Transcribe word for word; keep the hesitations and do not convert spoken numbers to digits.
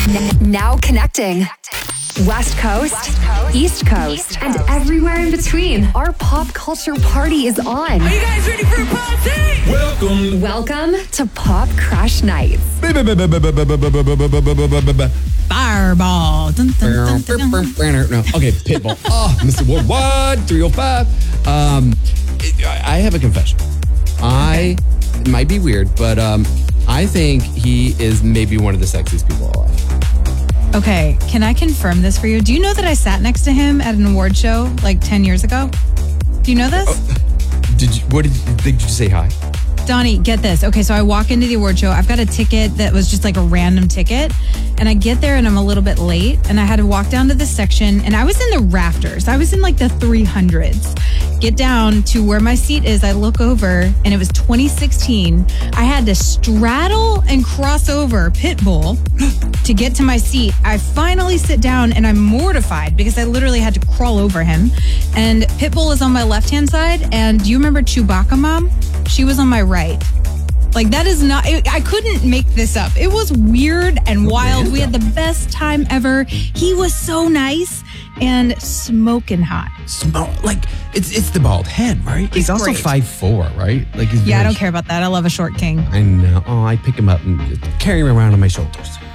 N- now connecting. West Coast, West Coast East, Coast, East Coast, and everywhere in between. Our pop culture party is on. Are you guys ready for a party? Welcome. Welcome to Pop Crash Nights. Fireball. Dun, dun, dun, dun, dun. No, okay, Pitbull. Oh, Mister Worldwide, three oh five. Um, I have a confession. I, it might be weird, but um, I think he is maybe one of the sexiest people alive. Okay, can I confirm this for you? Do you know that I sat next to him at an award show like ten years ago? Do you know this? Oh, did you, what did you, did you say hi? Donnie, get this. Okay, so I walk into the award show. I've got a ticket that was just like a random ticket. And I get there and I'm a little bit late. And I had to walk down to the section. And I was in the rafters. I was in like the three hundreds. Get down to where my seat is. I look over and it was twenty sixteen. I had to straddle and cross over Pitbull to get to my seat. I finally sit down and I'm mortified because I literally had to crawl over him. And Pitbull is on my left-hand side. And do you remember Chewbacca Mom? She was on my right. Like, that is not, I couldn't make this up. It was weird and wild. We had the best time ever. He was so nice and smoking hot. Smoke, like, it's it's the bald head, right? He's, He's also great. five foot four, right? Like, he's Yeah, I very don't care about that. I love a short king. I know. Oh, I pick him up and carry him around on my shoulders.